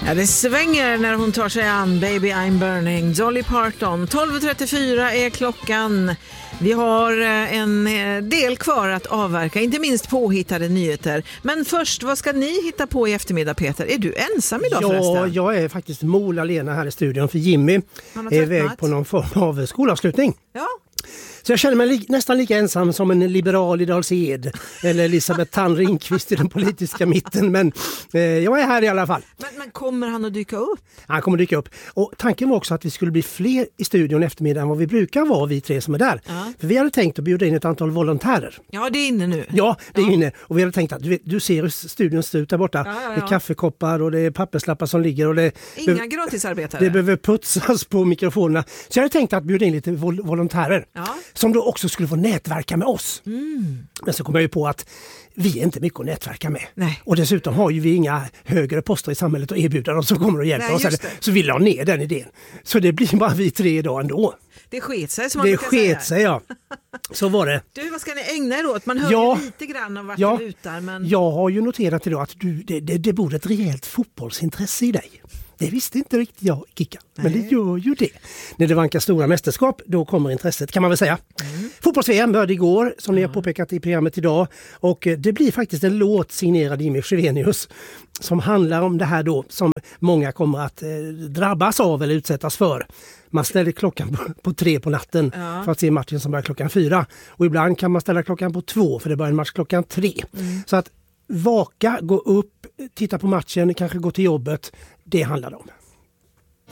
Ja, det svänger när hon tar sig an Baby I'm Burning, Dolly Parton. 12.34 är klockan. Vi har en del kvar att avverka, inte minst påhittade nyheter. Men först, vad ska ni hitta på i eftermiddag, Peter? Är du ensam idag förresten? Ja, jag är faktiskt mol alena här i studion, för Jimmy är iväg på någon form av skolavslutning. Ja. Så jag känner mig nästan lika ensam som en liberal i Dals-Ed eller Elisabeth Thand-Ringqvist i den politiska mitten. Men jag är här i alla fall. Men kommer han att dyka upp? Han kommer dyka upp. Och tanken var också att vi skulle bli fler i studion eftermiddag än vad vi brukar vara, vi tre som är där. För vi hade tänkt att bjuda in ett antal volontärer. Ja, det är inne nu. Ja, det är inne. Och vi hade tänkt att du ser hur studion ser ut där borta. Ja. Det är kaffekoppar och det är papperslappar som ligger. Och Inga gratisarbetare. Det behöver putsas på mikrofonerna. Så jag hade tänkt att bjuda in lite volontärer. Ja. Som då också skulle få nätverka med oss. Men så kom jag ju på att vi är inte mycket att nätverka med. Nej. Och dessutom har ju vi inga högre poster i samhället att erbjuda dem som kommer och hjälper oss. Så vi la ner den idén. Så det blir bara vi tre idag ändå. Det sket sig, som man det brukar säga. Det sket sig, ja. Så var det. Du, vad ska ni ägna er åt? Man hör ju lite grann om vart det lutar. Men... Jag har ju noterat idag att det bor ett rejält fotbollsintresse i dig. Det visste inte riktigt jag, Kika. Men det gör ju det. När det vankar stora mästerskap, då kommer intresset, kan man väl säga. Fotbolls-VM började igår, som ni har påpekat i programmet idag. Och det blir faktiskt en låt signerad Jimmy Sjövenius som handlar om det här då, som många kommer att drabbas av eller utsättas för. Man ställer klockan på 3 på natten för att se matchen som börjar klockan 4. Och ibland kan man ställa klockan på 2 för det börjar en match klockan 3. Så att vaka, gå upp, titta på matchen, kanske gå till jobbet, det handlar det om.